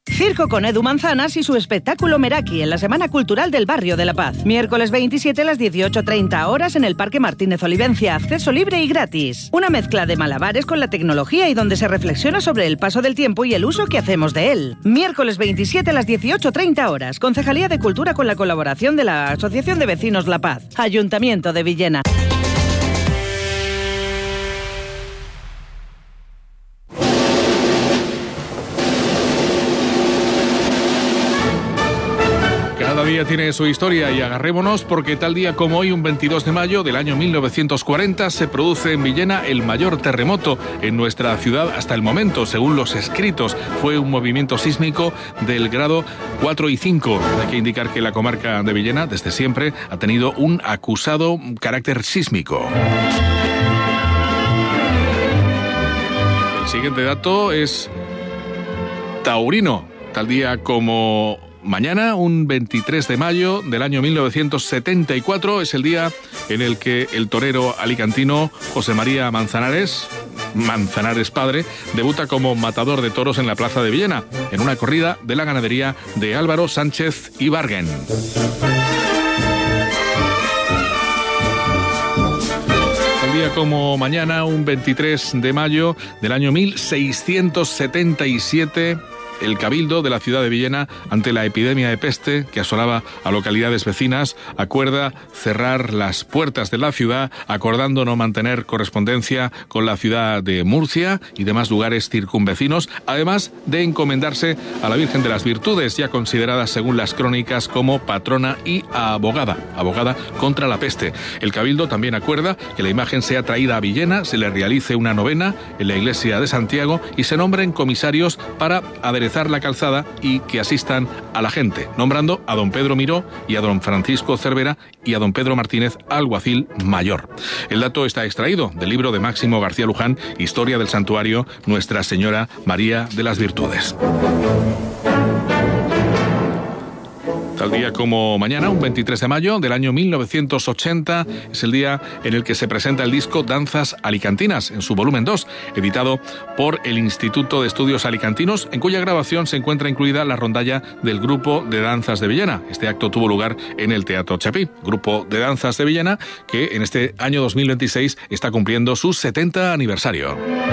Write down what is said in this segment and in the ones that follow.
Circo con Edu Manzanas y su espectáculo Meraki en la Semana Cultural del Barrio de La Paz. Miércoles 27 a las 18:30 horas en el Parque Martínez Olivencia. Acceso libre y gratis. Una mezcla de malabares con la tecnología y donde se reflexiona sobre el paso del tiempo y el uso que hacemos de él. Miércoles 27 a las 18:30 horas. Concejalía de Cultura con la colaboración de la Asociación de Vecinos La Paz. Ayuntamiento de Villena. Cada día tiene su historia y agarrémonos porque tal día como hoy, un 22 de mayo del año 1940, se produce en Villena el mayor terremoto en nuestra ciudad hasta el momento, según los escritos. Fue un movimiento sísmico del grado 4 y 5. Hay que indicar que la comarca de Villena, desde siempre, ha tenido un acusado carácter sísmico. El siguiente dato es taurino. Tal día como mañana, un 23 de mayo del año 1974, es el día en el que el torero alicantino José María Manzanares padre, debuta como matador de toros en la plaza de Villena, en una corrida de la ganadería de Álvaro Sánchez Ibargüen. Un día como mañana, un 23 de mayo del año 1677, el Cabildo de la ciudad de Villena, ante la epidemia de peste que asolaba a localidades vecinas, acuerda cerrar las puertas de la ciudad, acordando no mantener correspondencia con la ciudad de Murcia y demás lugares circunvecinos, además de encomendarse a la Virgen de las Virtudes, ya considerada según las crónicas como patrona y abogada contra la peste. El Cabildo también acuerda que la imagen sea traída a Villena, se le realice una novena en la iglesia de Santiago y se nombren comisarios para aderezar la calzada y que asistan a la gente, nombrando a don Pedro Miró y a don Francisco Cervera y a don Pedro Martínez, alguacil mayor. El dato está extraído del libro de Máximo García Luján, Historia del Santuario Nuestra Señora María de las Virtudes. Tal día como mañana, un 23 de mayo del año 1980, es el día en el que se presenta el disco Danzas Alicantinas, en su volumen 2, editado por el Instituto de Estudios Alicantinos, en cuya grabación se encuentra incluida la rondalla del Grupo de Danzas de Villena. Este acto tuvo lugar en el Teatro Chapí. Grupo de Danzas de Villena, que en este año 2026 está cumpliendo su 70 aniversario.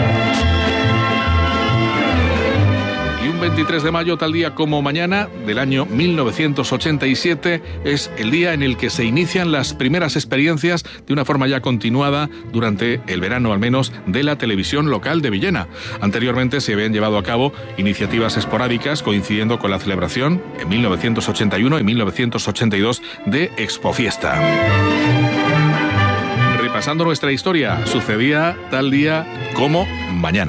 23 de mayo, tal día como mañana del año 1987, es el día en el que se inician las primeras experiencias de una forma ya continuada durante el verano al menos de la televisión local de Villena. Anteriormente se habían llevado a cabo iniciativas esporádicas coincidiendo con la celebración en 1981 y 1982 de Expofiesta. Repasando nuestra historia, sucedía tal día como mañana.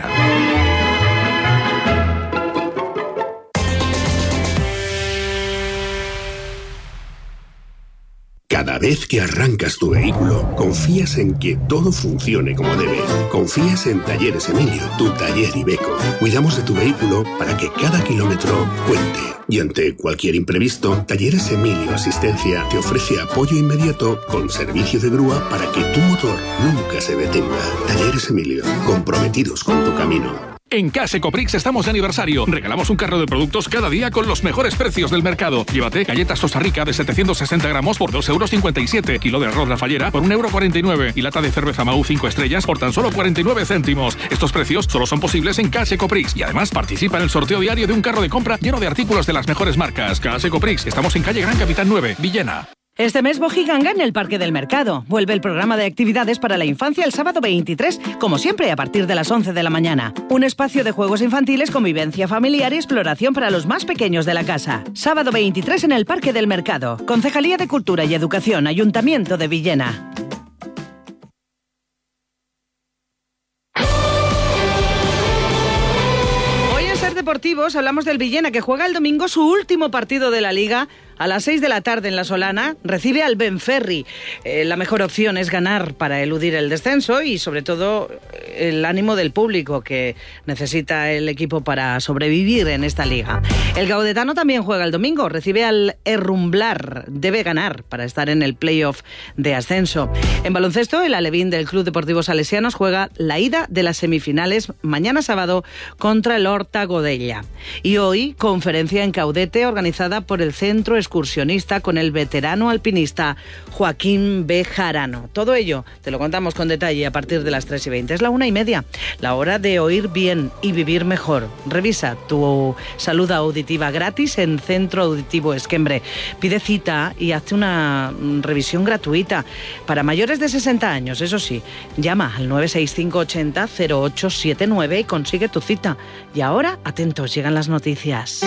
Cada vez que arrancas tu vehículo, confías en que todo funcione como debe. Confías en Talleres Emilio, tu taller Iveco. Cuidamos de tu vehículo para que cada kilómetro cuente. Y ante cualquier imprevisto, Talleres Emilio Asistencia te ofrece apoyo inmediato con servicio de grúa para que tu motor nunca se detenga. Talleres Emilio, comprometidos con tu camino. En Casa Ecoprix estamos de aniversario. Regalamos un carro de productos cada día con los mejores precios del mercado. Llévate galletas Sosa Rica de 760 gramos por 2,57 €. Kilo de arroz La Fallera por 1,49 € y lata de cerveza Mau 5 estrellas por tan solo 49 céntimos. Estos precios solo son posibles en Casa Ecoprix y además participa en el sorteo diario de un carro de compra lleno de artículos de las mejores marcas. Casa Ecoprix, estamos en calle Gran Capitán 9, Villena. Este mes Bojiganga en el Parque del Mercado. Vuelve el programa de actividades para la infancia el sábado 23, como siempre a partir de las 11 de la mañana. Un espacio de juegos infantiles, convivencia familiar y exploración para los más pequeños de la casa. Sábado 23 en el Parque del Mercado. Concejalía de Cultura y Educación, Ayuntamiento de Villena. Hoy en Ser Deportivos hablamos del Villena, que juega el domingo su último partido de la Liga A las 6 de la tarde en La Solana recibe al Benferri. La mejor opción es ganar para eludir el descenso y sobre todo el ánimo del público que necesita el equipo para sobrevivir en esta liga. El gaudetano también juega el domingo, recibe al Herrumblar. Debe ganar para estar en el playoff de ascenso. En baloncesto, el alevín del Club Deportivo Salesianos juega la ida de las semifinales mañana sábado contra el Horta Godella. Y hoy, conferencia en Caudete organizada por el Centro Excursionista con el veterano alpinista Joaquín Bejarano. Todo ello te lo contamos con detalle a partir de las 3:20. Es la 1:30, la hora de oír bien y vivir mejor. Revisa tu salud auditiva gratis en Centro Auditivo Esquembre. Pide cita y hazte una revisión gratuita para mayores de 60 años, eso sí. Llama al 965 80 0879 y consigue tu cita. Y ahora, atentos, llegan las noticias.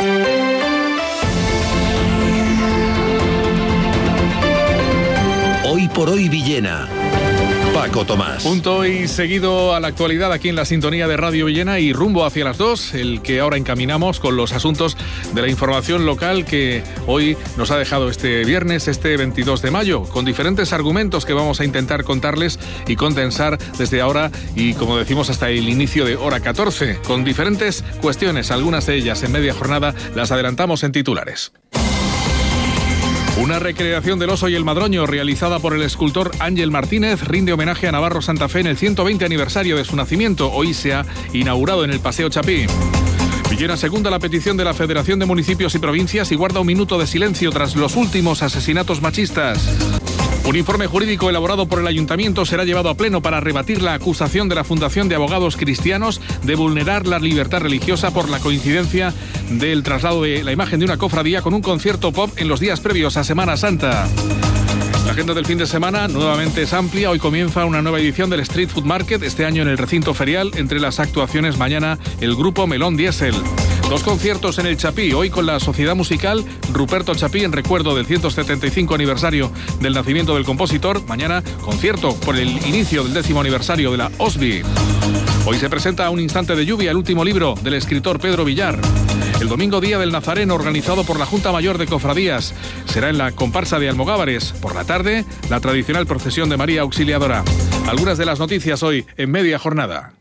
Hoy por hoy Villena. Paco Tomás. Punto y seguido a la actualidad aquí en la sintonía de Radio Villena y rumbo hacia las 2, el que ahora encaminamos con los asuntos de la información local que hoy nos ha dejado este viernes, este 22 de mayo, con diferentes argumentos que vamos a intentar contarles y condensar desde ahora y, como decimos, hasta el inicio de hora 14, con diferentes cuestiones, algunas de ellas en media jornada, las adelantamos en titulares. Una recreación del oso y el madroño realizada por el escultor Ángel Martínez rinde homenaje a Navarro Santa Fe en el 120 aniversario de su nacimiento. Hoy se ha inaugurado en el Paseo Chapí. Villena secunda la petición de la Federación de Municipios y Provincias y guarda un minuto de silencio tras los últimos asesinatos machistas. Un informe jurídico elaborado por el Ayuntamiento será llevado a pleno para rebatir la acusación de la Fundación de Abogados Cristianos de vulnerar la libertad religiosa por la coincidencia del traslado de la imagen de una cofradía con un concierto pop en los días previos a Semana Santa. La agenda del fin de semana nuevamente es amplia. Hoy comienza una nueva edición del Street Food Market, este año en el recinto ferial. Entre las actuaciones mañana, el grupo Melón Diesel. 2 conciertos en el Chapí, hoy con la Sociedad Musical Ruperto Chapí en recuerdo del 175 aniversario del nacimiento del compositor. Mañana, concierto por el inicio del 10º aniversario de la OSBI. Hoy se presenta A un instante de lluvia, el último libro del escritor Pedro Villar. El domingo, Día del Nazareno, organizado por la Junta Mayor de Cofradías. Será en la comparsa de Almogávares. Por la tarde, la tradicional procesión de María Auxiliadora. Algunas de las noticias hoy en media jornada.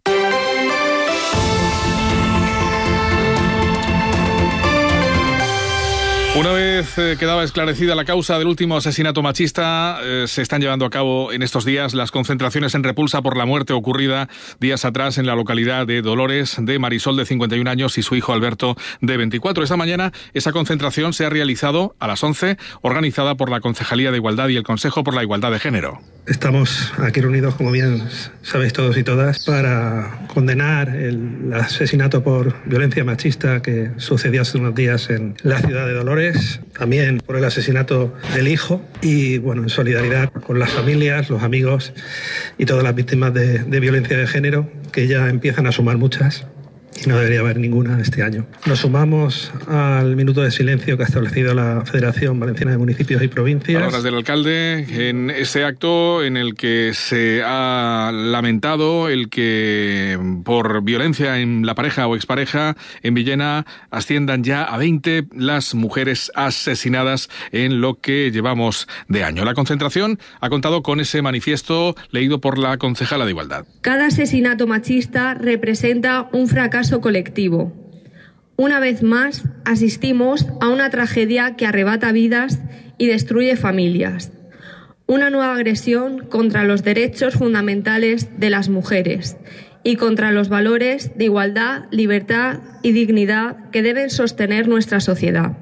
Una vez quedaba esclarecida la causa del último asesinato machista, se están llevando a cabo en estos días las concentraciones en repulsa por la muerte ocurrida días atrás en la localidad de Dolores de Marisol, de 51 años, y su hijo Alberto, de 24. Esta mañana esa concentración se ha realizado a las 11, organizada por la Concejalía de Igualdad y el Consejo por la Igualdad de Género. Estamos aquí reunidos, como bien sabéis todos y todas, para condenar el asesinato por violencia machista que sucedió hace unos días en la ciudad de Dolores, también por el asesinato del hijo y, bueno, en solidaridad con las familias, los amigos y todas las víctimas de violencia de género, que ya empiezan a sumar muchas. Y no debería haber ninguna este año. Nos sumamos al minuto de silencio que ha establecido la Federación Valenciana de Municipios y Provincias. Palabras del alcalde en ese acto en el que se ha lamentado el que por violencia en la pareja o expareja en Villena asciendan ya a 20 las mujeres asesinadas en lo que llevamos de año. La concentración ha contado con ese manifiesto leído por la concejala de Igualdad. Cada asesinato machista representa un fracaso colectivo. Una vez más, asistimos a una tragedia que arrebata vidas y destruye familias. Una nueva agresión contra los derechos fundamentales de las mujeres y contra los valores de igualdad, libertad y dignidad que deben sostener nuestra sociedad.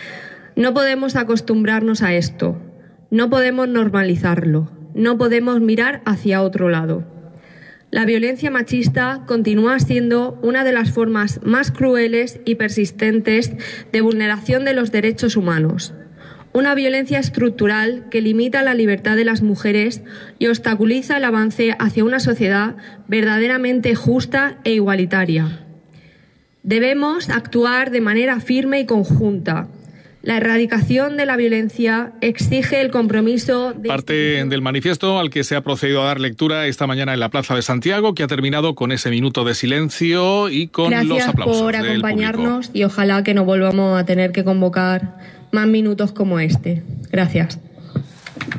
No podemos acostumbrarnos a esto, no podemos normalizarlo, no podemos mirar hacia otro lado. La violencia machista continúa siendo una de las formas más crueles y persistentes de vulneración de los derechos humanos. Una violencia estructural que limita la libertad de las mujeres y obstaculiza el avance hacia una sociedad verdaderamente justa e igualitaria. Debemos actuar de manera firme y conjunta. La erradicación de la violencia exige el compromiso de... Parte del manifiesto al que se ha procedido a dar lectura esta mañana en la Plaza de Santiago, que ha terminado con ese minuto de silencio y con los aplausos. Gracias por acompañarnos y ojalá que no volvamos a tener que convocar más minutos como este. Gracias.